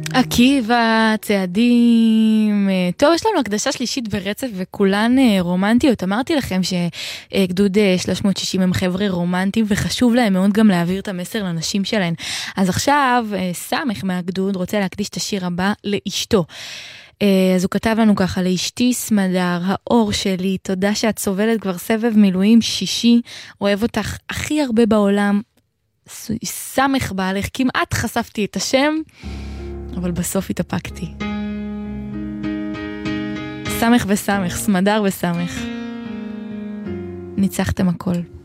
עקיבא, צעדים. טוב, יש לנו הקדשה שלישית ברצף וכולן רומנטיות. אמרתי לכם שגדוד 360 הם חבר'ה רומנטיים וחשוב להם מאוד גם להעביר את המסר לנשים שלהם. אז עכשיו סמך מהגדוד רוצה להקדיש את השיר הבא לאשתו. אז הוא כתב לנו ככה: לאשתי סמדר, האור שלי, תודה שאת סובלת כבר סבב מילואים שישי, אוהב אותך הכי הרבה בעולם, סמך בעלך, כמעט חשפתי את השם, אבל בסוף התאפקתי. סמך וסמך, סמדר וסמך. ניצחתם הכל.